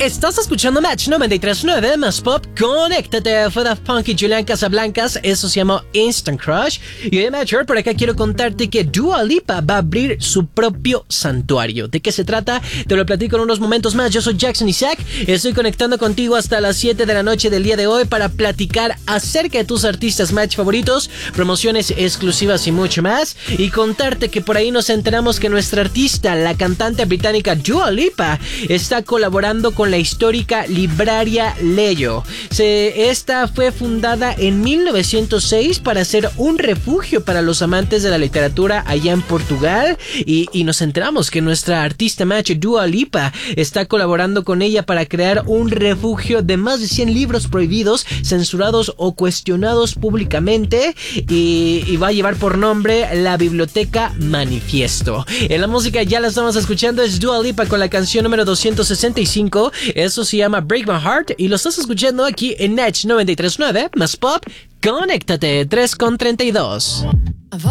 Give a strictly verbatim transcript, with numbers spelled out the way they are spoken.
Estás escuchando Match noventa y tres punto nueve más pop. Conéctate. Fue Daft Punk y Julián Casablancas. Eso se llama Instant Crush. Y de Matcher, por acá quiero contarte que Dua Lipa va a abrir su propio santuario. ¿De qué se trata? Te lo platico en unos momentos más. Yo soy Jackson Isaac. Estoy conectando contigo hasta las siete de la noche del día de hoy para platicar acerca de tus artistas Match favoritos, promociones exclusivas y mucho más. Y contarte que por ahí nos enteramos que nuestra artista, la cantante británica Dua Lipa, está colaborando con la histórica libraria Leyo. Se, esta fue fundada en mil novecientos seis para ser un refugio para los amantes de la literatura allá en Portugal, y, y nos enteramos que nuestra artista Match, Dua Lipa, está colaborando con ella para crear un refugio de más de cien libros prohibidos, censurados o cuestionados públicamente, y, y va a llevar por nombre la Biblioteca Manifiesto. En la música ya la estamos escuchando, es Dua Lipa con la canción número doscientos sesenta y cinco. Eso se llama Break My Heart y lo estás escuchando aquí en Match noventa y tres punto nueve más pop. Conéctate. Tres con treinta y dos.